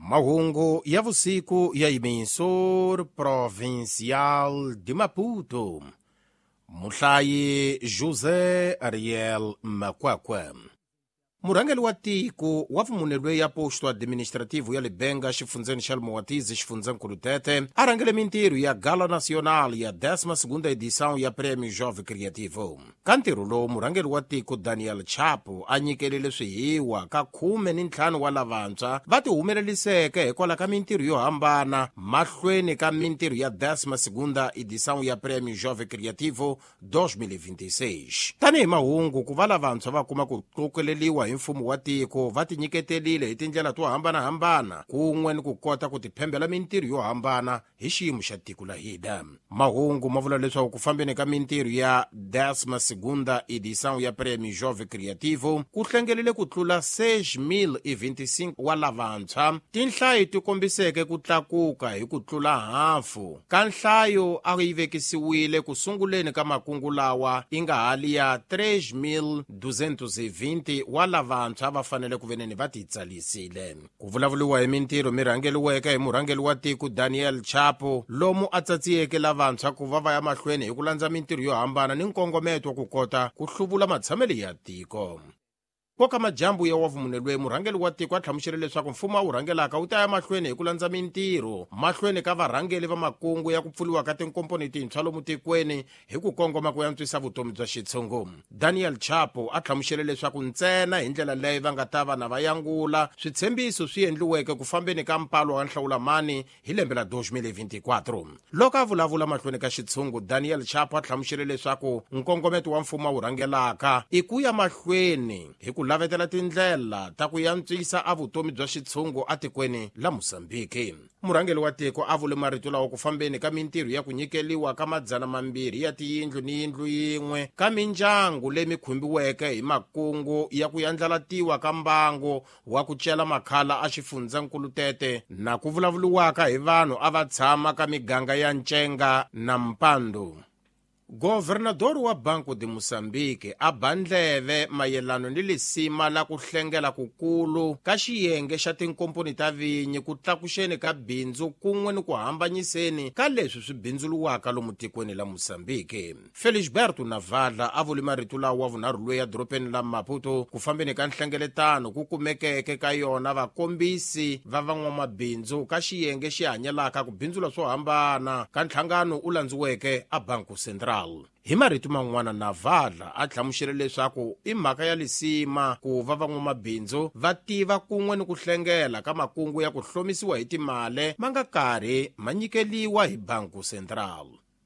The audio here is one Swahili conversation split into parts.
Mahungu ya vusiku ya emissor provincial de Maputo. Muhlayi José Ariel Makwakwa. Murangeli wa tiko wa vumunelwe ya posto administrativo ya Libenga xifundzeni xa Limoatizi xifundzeninkulu Tete arangele mintirho ya Gala Nacional ya 12ª edição ya Prêmio Jovem Criativo. Ka ntirho lowu murangeli wa tiko Daniel Chapo a nyikelele swihiwa ka 15 wa lavantshwa va tihumeleliseke hikwalaho ka mintirho yo hambana mahlweni ka mintirho ya 12ª edição ya Prêmio Jovem Criativo 2026. Tanihi mahungu ku va lavantshwa va kuma ku qokeleliwa hi mfumo wa tiko va tinyiketelile hi tindlela to hambanahambana kun'we ni ku kota ku tiphembela mintirho yo hambana hi xiyimo xa tiko la hina. Mahungu ma vula leswaku ku fambeni ka mintirho ya 12ª edição ya Prêmio Jovem Criativo ku hlengelele ku tlula 6,025 wa lavantshwa. Tinhlayo ti kombiseke ku tlakuka hi ku tlula hafu ka nhlayo a yi vekisiwile ku sunguleni ka makungu lawa yi nga hali ya 3,220 wa lavantshwa va fanele ku veneni va titsalisile. Ku vulavuliwa hi mintirho mi rhangeliweke hi murhangeli wa tiko Daniel Chapo lomu a tsatsiyeke lavantshwa ku va ya mahlweni hi ku landza mintirho yo hambana ni nkongometo wa ku kota ku hluvula matshameli ya tiko. Koka majambu ya wa vumunelwe murhangeli wa tiko a tlhamuxile leswaku mfumo wu rhangelaka wu ta ya mahlweni hi ku landza mintirho mahlweni ka varhangeli va makungu ya ku pfuliwa ka tinkomponi tintshwa lomu tikweni hi ku kongoma ku yantswisa vutomi bya xitshungu. Daniel Chapo a tlhamuxile leswaku ntsena hi ndlela leyi va nga ta va na vayangula switshembiso swi endliweke ku fambeni ka mpalo wa nhlawulamani hi lembe la 2024. Loko a vulavula mahlweni ka xitshungu, Daniel Chapo a tlhamuxile leswaku nkongometo wa mfumo wu rhangelaka i ku ya mahlweni hi ku lavetela tindlela ta ku yantswisa a vutomi bya xitshungu atikweni la Mosambiki. Murhangeli wa tiko a vule marito lawa ku fambeni ka mintirho ya ku nyikeliwa ka 200 ya tiyindlu ni yindlu yin'we ka mindyangu leyi khumbiweke hi makungu ya ku yandlalatiwa ka mbango wa ku cela makhala a xifundzeninkulu Tete na ku vulavuliwaka hi vanhu a va tshama ka miganga ya Ncenga na Mpando. Governador wa Banco de Moçambique a bandleve mayelano ni lisima la ku hlengela kukulu ka xiyenge xa tinkomponi ta vinyi ku tlakuxeni ka bindzu kun'we ni ku hambanyiseni ka leswi swi bindzuluwaka lomu tikweni la Moçambique. Felisberto Navala a vule marito lawa wa vunharhu loyi ya doropeni la Maputo ku fambeni ka nhlengeletano ku kumekeke ka yona vakombisi va van'wamabindzu ka xiyenge xi hanyelaka ku bindzula swo hambana ka nhlangano u landziweke a Banco Central. Hi marito man'wana Navala a tlhamuxile leswaku i mhaka ya lisima ku va van'wamabindzu va tiva kun'we ni ku hlengela ka makungu ya ku hlomisiwa hi timali ma nga karhi ma nyikeliwa hi Banco Central.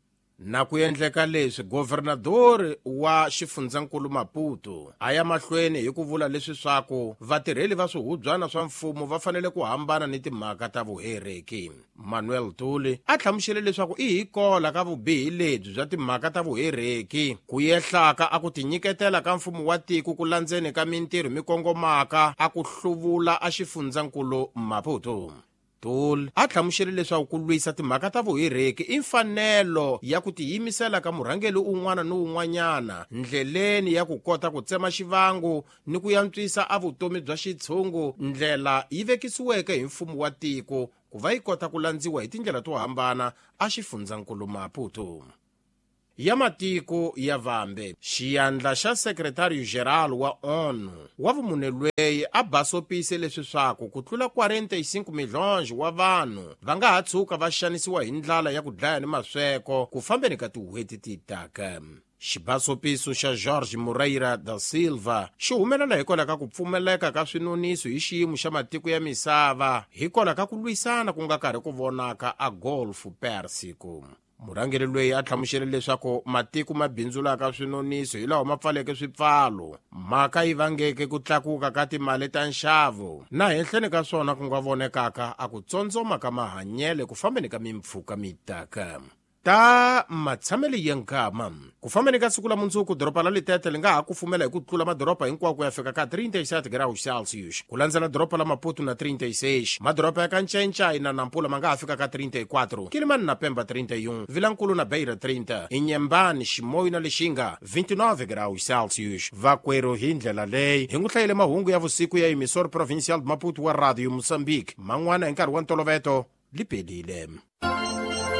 Na ku endleka leswi, governador wa xifundzeninkulu Maputo a ya mahlweni hi ku vula leswi swaku vatirheli va swihubyana swa mfumo va fanele ku hambana ni timhaka ta vuhereki. Manuel Tuli a tlhamuxile leswaku i hikola ka vubihi lebyi bya timhaka ta vuhereki ku yehlaka a ku tinyiketela ka mfumo wa tiko ku landzeni ka mintirho mikongomaka a ku hluvula a xifundzeninkulu Maputo. Tuli a tlhamuxile leswaku ku lwisa timhaka ta vuhereki i mfanelo ya ku tiyimisela ka murhangeli un'wana ni un'wanyana ndleleni ya ku kota ku tsema xivangu ni ku yantswisa a vutomi bya xitshungu ndlela yi vekisiweke hi mfumo wa tiko ku va yi kota ku landziwa hi tindlela to hambana a xifundzeninkulu Maputo. Ya matiko ya Vambe, xiyandla xa sekretari general wa ONU wa vumunelweyi a basopise leswi swaku ku tlula 45 milhonji wa vanhu va nga ha tshuka va xanisiwa hi ndlala ya ku dlaya ni masweko ku fambeni ka tin'hweti titaka. Xibasopiso xa Jorge Moreira da Silva xi humelela hikwalaho ka ku pfumeleka ka swinoniso hi xiyimo xa matiko ya misava hikwalaho ka ku lwisana ku nga karhi ku vonaka a Golf Persico. Murhangeri loyi a tlhamuxile leswaku matiko ma bindzulaka swinoniso hi lawa ma pfaleke swipfalo mhaka yi vangeke ku tlakuka ka timali ta nxavo na henhleni ka swona ku nga vonekaka a ku tsontsoma ka mahanyele ku fambeni ka mimpfhuka mitaka. ta matshameli ya nkama. Ku fambeni ka siku la mundzuku doropa la Litete li nga ha kufumela hi ku tlula madoropa hinkwawo ku ya fika ka 37 graus Celsius, ku landzela doropa la Maputo na 36, madoropa ya ka Ncenca na Nampula ma nga ha fika ka 34, Kilimani na Pemba 31, Vilankulu na Beira 30, Inhambane, Chimoio na Lixinga 29 graus Celsius. Vakwerhu hi ndlela leyi hi n'wi hlayile mahungu ya vusiku ya emisor provincial Maputo wa Radio Moçambique, man'wana hi nkarhi wa ntolovelo lipelile.